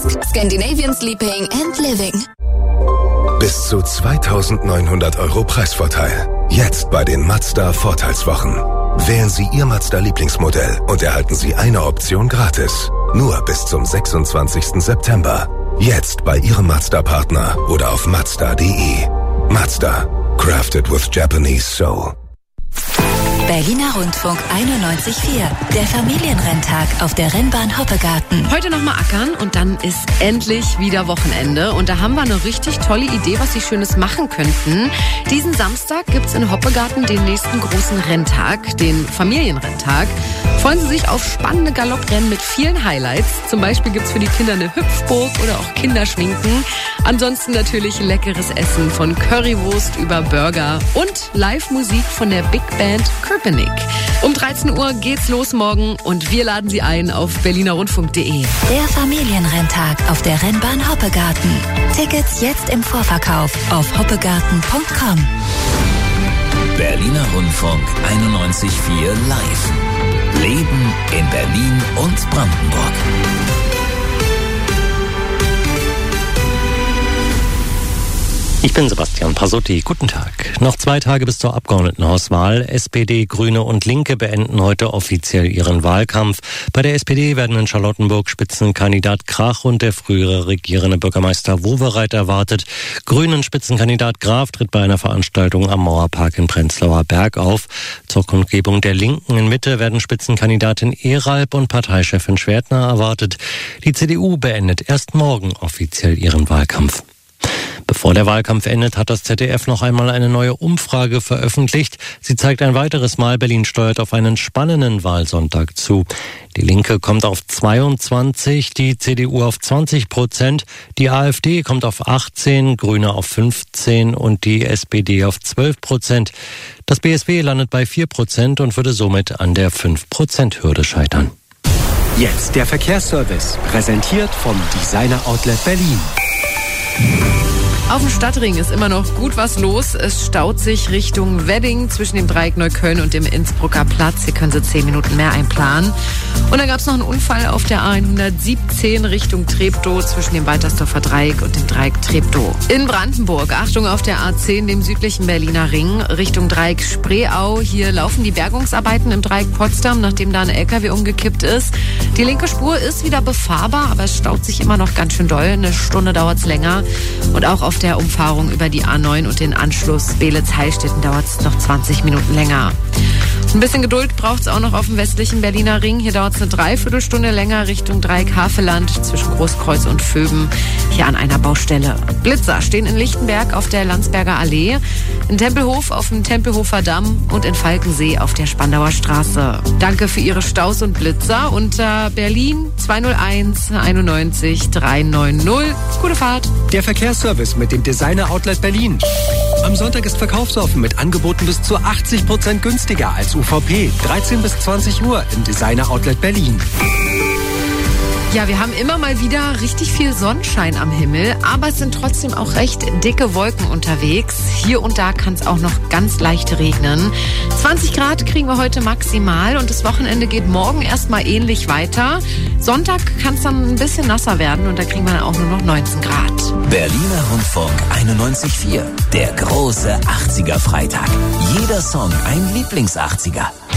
Scandinavian Sleeping and Living. Bis zu 2.900 € Preisvorteil. Jetzt bei den Mazda Vorteilswochen. Wählen Sie Ihr Mazda-Lieblingsmodell und erhalten Sie eine Option gratis. Nur bis zum 26. September. Jetzt bei Ihrem Mazda-Partner oder auf Mazda.de. Mazda. Crafted with Japanese soul. Berliner Rundfunk 91.4. Der Familienrenntag auf der Rennbahn Hoppegarten. Heute nochmal ackern und dann ist endlich wieder Wochenende. Und da haben wir eine richtig tolle Idee, was Sie Schönes machen könnten. Diesen Samstag gibt's in Hoppegarten den nächsten großen Renntag, den Familienrenntag. Freuen Sie sich auf spannende Galopprennen mit vielen Highlights. Zum Beispiel gibt's für die Kinder eine Hüpfburg oder auch Kinderschminken. Ansonsten natürlich leckeres Essen von Currywurst über Burger und Live-Musik von der Big Band Köpenick. Um 13 Uhr geht's los morgen und wir laden Sie ein auf berlinerrundfunk.de. Der Familienrenntag auf der Rennbahn Hoppegarten. Tickets jetzt im Vorverkauf auf hoppegarten.com. Berliner Rundfunk 91.4 Live. Leben in Berlin und Brandenburg. Ich bin Sebastian Pasotti. Guten Tag. Noch 2 Tage bis zur Abgeordnetenhauswahl. SPD, Grüne und Linke beenden heute offiziell ihren Wahlkampf. Bei der SPD werden in Charlottenburg Spitzenkandidat Krach und der frühere regierende Bürgermeister Wowereit erwartet. Grünen Spitzenkandidat Graf tritt bei einer Veranstaltung am Mauerpark in Prenzlauer Berg auf. Zur Kundgebung der Linken in Mitte werden Spitzenkandidatin Eralb und Parteichefin Schwertner erwartet. Die CDU beendet erst morgen offiziell ihren Wahlkampf. Bevor der Wahlkampf endet, hat das ZDF noch einmal eine neue Umfrage veröffentlicht. Sie zeigt ein weiteres Mal, Berlin steuert auf einen spannenden Wahlsonntag zu. Die Linke kommt auf 22%, die CDU auf 20%, die AfD kommt auf 18%, Grüne auf 15% und die SPD auf 12%. Das BSW landet bei 4% und würde somit an der 5%-Hürde scheitern. Jetzt der Verkehrsservice, präsentiert vom Designer Outlet Berlin. Auf dem Stadtring ist immer noch gut was los. Es staut sich Richtung Wedding zwischen dem Dreieck Neukölln und dem Innsbrucker Platz. Hier können Sie 10 Minuten mehr einplanen. Und dann gab es noch einen Unfall auf der A117 Richtung Treptow zwischen dem Waltersdorfer Dreieck und dem Dreieck Treptow. In Brandenburg, Achtung auf der A10, dem südlichen Berliner Ring, Richtung Dreieck Spreeau. Hier laufen die Bergungsarbeiten im Dreieck Potsdam, nachdem da ein LKW umgekippt ist. Die linke Spur ist wieder befahrbar, aber es staut sich immer noch ganz schön doll. Eine Stunde dauert es länger. Und auch auf der Umfahrung über die A9 und den Anschluss Beelitz-Heilstätten dauert es noch 20 Minuten länger. Ein bisschen Geduld braucht es auch noch auf dem westlichen Berliner Ring. Hier dauert es eine Dreiviertelstunde länger Richtung Dreieck Havelland zwischen Großkreuz und Vöben, hier an einer Baustelle. Blitzer stehen in Lichtenberg auf der Landsberger Allee, in Tempelhof auf dem Tempelhofer Damm und in Falkensee auf der Spandauer Straße. Danke für Ihre Staus und Blitzer unter Berlin 201 91 390. Gute Fahrt. Der Verkehrsservice mit dem Designer Outlet Berlin. Am Sonntag ist verkaufsoffen mit Angeboten bis zu 80% günstiger als UVP. 13 bis 20 Uhr im Designer Outlet Berlin. Ja, wir haben immer mal wieder richtig viel Sonnenschein am Himmel, aber es sind trotzdem auch recht dicke Wolken unterwegs. Hier und da kann es auch noch ganz leicht regnen. 20 Grad kriegen wir heute maximal und das Wochenende geht morgen erstmal ähnlich weiter. Sonntag kann es dann ein bisschen nasser werden und da kriegen wir dann auch nur noch 19 Grad. Berliner Rundfunk 91.4. Der große 80er Freitag. Jeder Song ein Lieblings-80er.